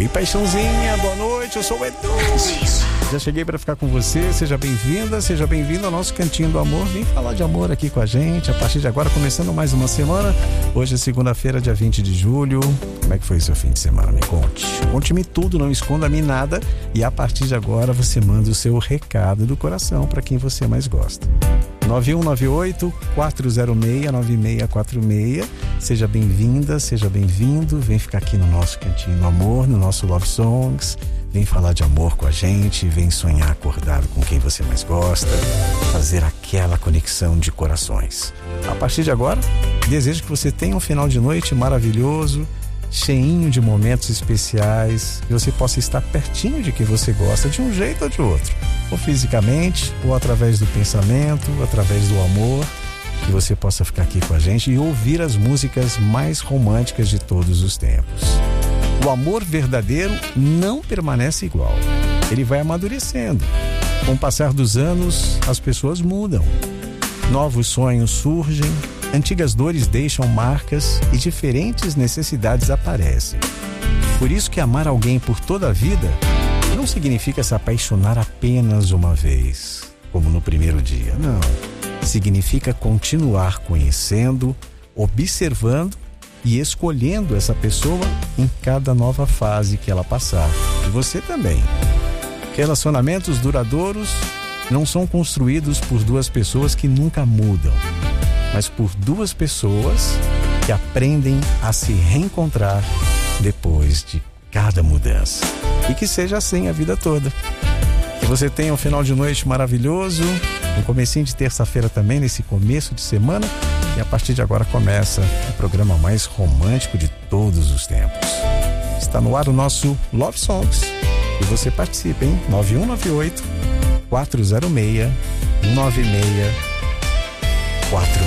Paixãozinha, boa noite, eu sou o Edu. Já cheguei para ficar com você, seja bem-vinda, seja bem-vindo ao nosso Cantinho do Amor. Vem falar de amor aqui com a gente, a partir de agora, começando mais uma semana. Hoje é segunda-feira, dia 20 de julho. Como é que foi o seu fim de semana? Me conte. Conte-me tudo, não esconda-me nada. E a partir de agora, você manda o seu recado do coração para quem você mais gosta. 9198-406-9646. Seja bem-vinda, seja bem-vindo. Vem ficar aqui no nosso Cantinho do Amor, no nosso Love Songs. Vem falar de amor com a gente, vem sonhar acordado com quem você mais gosta, fazer aquela conexão de corações. A partir de agora, desejo que você tenha um final de noite maravilhoso, cheinho de momentos especiais, que você possa estar pertinho de quem você gosta, de um jeito ou de outro, ou fisicamente, ou através do pensamento, através do amor, que você possa ficar aqui com a gente e ouvir as músicas mais românticas de todos os tempos. O amor verdadeiro não permanece igual. Ele vai amadurecendo. Com o passar dos anos, as pessoas mudam. Novos sonhos surgem, antigas dores deixam marcas e diferentes necessidades aparecem. Por isso que amar alguém por toda a vida não significa se apaixonar apenas uma vez, como no primeiro dia. Não. Significa continuar conhecendo, observando e escolhendo essa pessoa em cada nova fase que ela passar. E você também. Relacionamentos duradouros não são construídos por duas pessoas que nunca mudam, mas por duas pessoas que aprendem a se reencontrar depois de cada mudança. E que seja assim a vida toda. Que você tenha um final de noite maravilhoso, um comecinho de terça-feira também, nesse começo de semana. E a partir de agora começa o programa mais romântico de todos os tempos. Está no ar o nosso Love Songs. E você participa, hein? 9198-406-9646.